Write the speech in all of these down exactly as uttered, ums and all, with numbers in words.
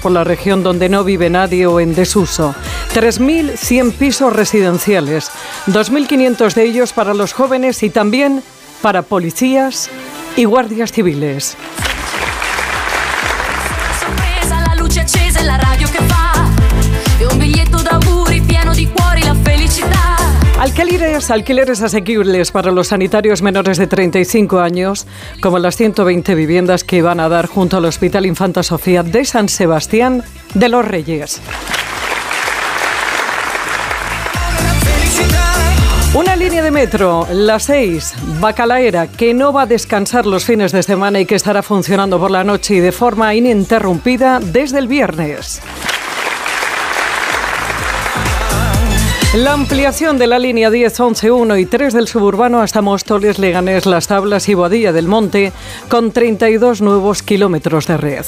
por la región donde no vive nadie o en desuso. tres mil cien pisos residenciales, dos mil quinientos de ellos para los jóvenes y también para policías y guardias civiles. Alquileres, alquileres asequibles para los sanitarios menores de treinta y cinco años, como las ciento veinte viviendas que van a dar junto al Hospital Infanta Sofía de San Sebastián de los Reyes. Una línea de metro, la seis, Bacalaera, que no va a descansar los fines de semana y que estará funcionando por la noche y de forma ininterrumpida desde el viernes. La ampliación de la línea diez, once, uno y tres del suburbano hasta Móstoles, Leganés, Las Tablas y Boadilla del Monte, con treinta y dos nuevos kilómetros de red.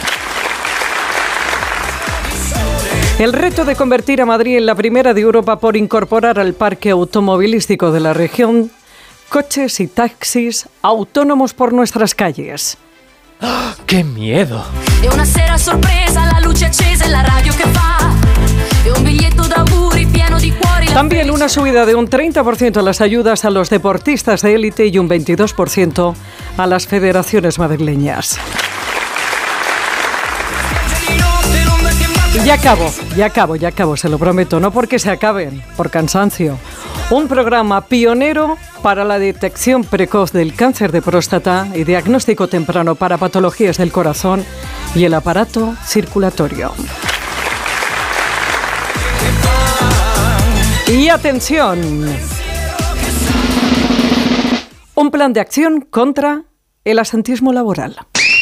El reto de convertir a Madrid en la primera de Europa por incorporar al parque automovilístico de la región coches y taxis autónomos por nuestras calles. ¡Oh, ¡qué miedo! También una subida de un treinta por ciento a las ayudas a los deportistas de élite y un veintidós por ciento a las federaciones madrileñas. Ya acabo, ya acabo, ya acabo, se lo prometo, no porque se acaben, por cansancio. Un programa pionero para la detección precoz del cáncer de próstata y diagnóstico temprano para patologías del corazón y el aparato circulatorio. Y atención, un plan de acción contra el absentismo laboral.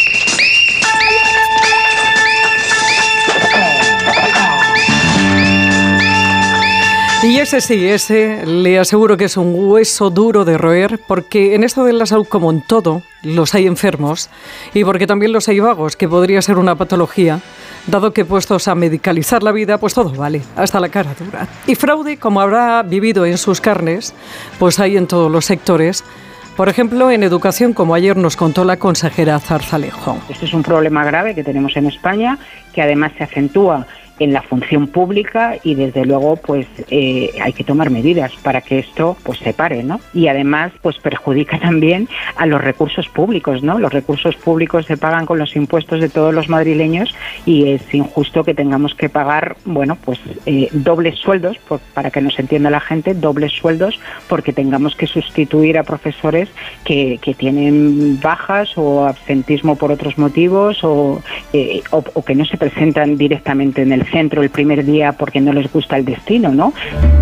Y ese sí, ese le aseguro que es un hueso duro de roer, porque en esto de la salud, como en todo, los hay enfermos y porque también los hay vagos, que podría ser una patología, dado que puestos a medicalizar la vida, pues todo vale, hasta la cara dura. Y fraude, como habrá vivido en sus carnes, pues hay en todos los sectores. Por ejemplo, en educación, como ayer nos contó la consejera Zarzalejo. Este es un problema grave que tenemos en España, que además se acentúa en la función pública y desde luego pues eh, hay que tomar medidas para que esto pues se pare, ¿no? Y además pues perjudica también a los recursos públicos, ¿no? Los recursos públicos se pagan con los impuestos de todos los madrileños y es injusto que tengamos que pagar, bueno, pues eh, dobles sueldos, por, para que nos entienda la gente, dobles sueldos porque tengamos que sustituir a profesores que, que tienen bajas o absentismo por otros motivos o, eh, o, o que no se presentan directamente en el centro el primer día porque no les gusta el destino, ¿no?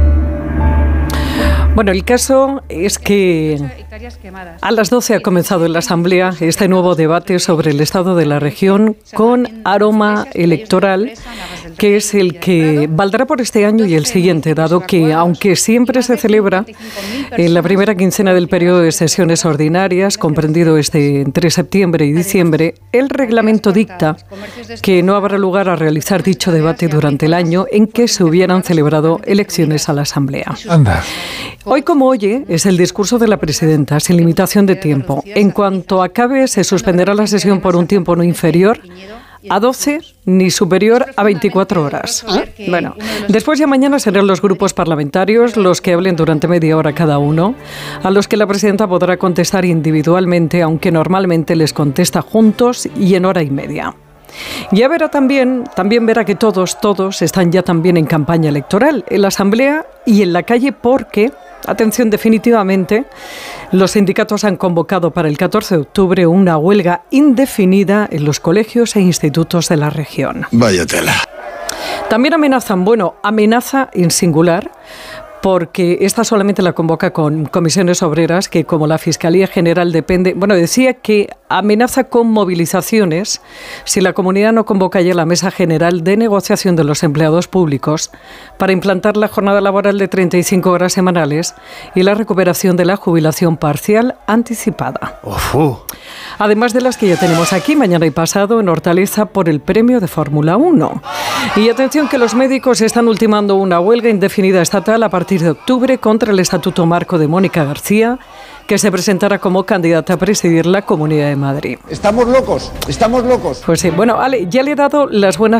Bueno, el caso es que a las doce ha comenzado en la Asamblea este nuevo debate sobre el estado de la región con aroma electoral, que es el que valdrá por este año y el siguiente, dado que, aunque siempre se celebra en la primera quincena del periodo de sesiones ordinarias, comprendido este entre septiembre y diciembre, el reglamento dicta que no habrá lugar a realizar dicho debate durante el año en que se hubieran celebrado elecciones a la Asamblea. Anda. Hoy como oye es el discurso de la presidenta, sin limitación de tiempo. En cuanto acabe, se suspenderá la sesión por un tiempo no inferior a doce ni superior a veinticuatro horas. ¿Eh? Bueno, después ya mañana serán los grupos parlamentarios los que hablen durante media hora cada uno, a los que la presidenta podrá contestar individualmente, aunque normalmente les contesta juntos y en hora y media. Ya verá también, también verá que todos, todos están ya también en campaña electoral, en la Asamblea y en la calle porque, atención, definitivamente, los sindicatos han convocado para el catorce de octubre una huelga indefinida en los colegios e institutos de la región. Vaya tela. También amenazan, bueno, amenaza en singular, porque esta solamente la convoca con comisiones obreras, que como la Fiscalía General depende, bueno, decía que amenaza con movilizaciones si la comunidad no convoca ya la Mesa General de Negociación de los Empleados Públicos para implantar la jornada laboral de treinta y cinco horas semanales y la recuperación de la jubilación parcial anticipada. Uf. Además de las que ya tenemos aquí, mañana y pasado, en Hortaleza, por el premio de Fórmula uno. Y atención que los médicos están ultimando una huelga indefinida estatal a partir de octubre contra el Estatuto Marco de Mónica García, que se presentará como candidata a presidir la Comunidad de Madrid. Estamos locos, estamos locos. Pues sí, bueno, Ale, ya le he dado las buenas